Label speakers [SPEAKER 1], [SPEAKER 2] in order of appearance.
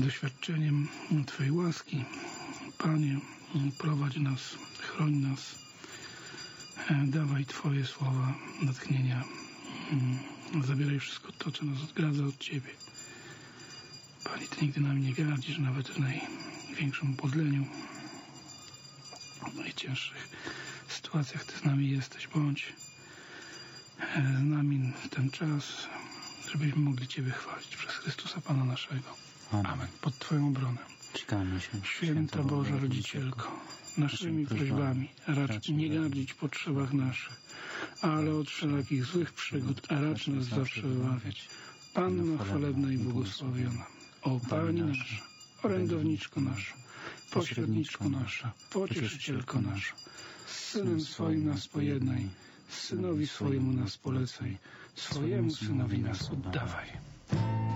[SPEAKER 1] doświadczeniem Twojej łaski. Panie, prowadź nas, chroń nas, dawaj Twoje słowa natchnienia, zabieraj wszystko to, co nas odgradza od Ciebie. Panie, Ty nigdy nam nie gardzisz, nawet w największym podleniu, w najcięższych sytuacjach Ty z nami jesteś. Bądź z nami w ten czas, żebyśmy mogli Ciebie chwalić przez Chrystusa Pana naszego. Amen. Pod Twoją obronę. Święta Boża Rodzicielko, naszymi prośbami racz nie gardzić w potrzebach naszych, ale od wszelakich złych przygód racz nas zawsze wybawiać. Panno chwalebna i błogosławiona, o Pani nasza, orędowniczko nasza, pośredniczko nasza, pocieszycielko nasza, z Synem swoim nas pojednaj, Synowi swojemu nas polecaj, swojemu Synowi nas oddawaj.